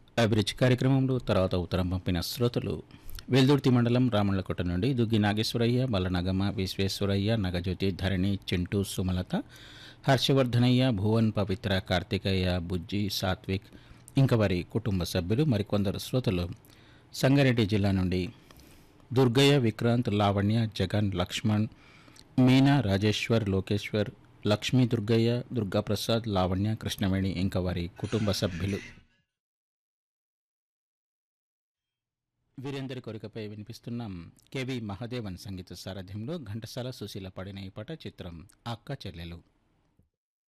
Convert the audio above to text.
అభిరుచి కార్యక్రమంలో తర్వాత ఉత్తరం పంపిన శ్రోతలు వెల్దుర్తి మండలం రామళ్ళకోట నుండి దుగ్గి నాగేశ్వరయ్య బల్లనగమ విశ్వేశ్వరయ్య నగజ్యోతి ధరణి చింటూ సుమలత హర్షవర్ధనయ్య భువన్ పవిత్ర కార్తికేయ బుజ్జి సాత్విక్ ఇంకా వారి కుటుంబ సభ్యులు మరికొందరు శ్రోతలు సంగారెడ్డి జిల్లా నుండి దుర్గయ్య విక్రాంత్ లావణ్య జగన్ లక్ష్మణ్ మీనా రాజేశ్వర్ లోకేశ్వర్ లక్ష్మీ దుర్గయ్య దుర్గాప్రసాద్ లావణ్య కృష్ణవేణి ఇంకా వారి కుటుంబ సభ్యులు వీరందరి కోరికపై వినిపిస్తున్నాం కెవి మహాదేవన్ సంగీత సారథ్యంలో ఘంటసాల సుశీల పాడిన ఈ పాట చిత్రం అక్క చెల్లెలు.